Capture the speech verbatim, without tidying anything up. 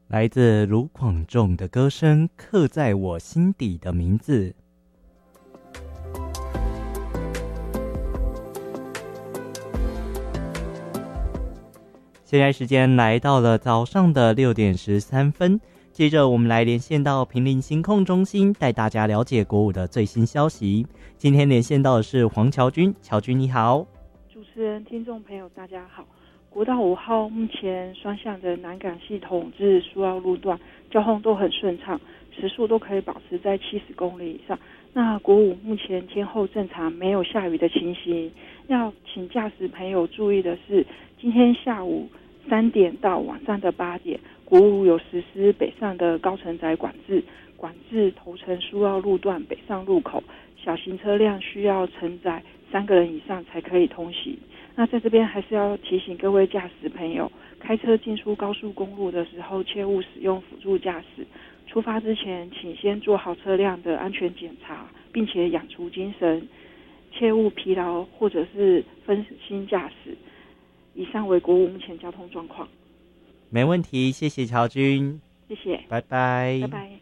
来自卢广仲的歌声，刻在我心底的名字。现在时间来到了早上的六点十三分，接着我们来连线到坪林新控中心，带大家了解国五的最新消息。今天连线到的是黄乔君，乔君你好。 主持人、听众朋友大家好。国道五号目前双向的南港系统至苏澳路段交通都很顺畅，时速都可以保持在七十公里以上。那国五目前天候正常，没有下雨的情形。要请驾驶朋友注意的是，今天下午三点到晚上的八点，国五有实施北上的高承载管制，管制头城苏澳路段北上路口，小型车辆需要承载三个人以上才可以通行。那在这边还是要提醒各位驾驶朋友，开车进出高速公路的时候，切勿使用辅助驾驶。出发之前，请先做好车辆的安全检查，并且养足精神，切勿疲劳或者是分心驾驶。以上为国五目前交通状况。 没问题，谢谢乔君， 谢谢， 拜拜， 拜拜。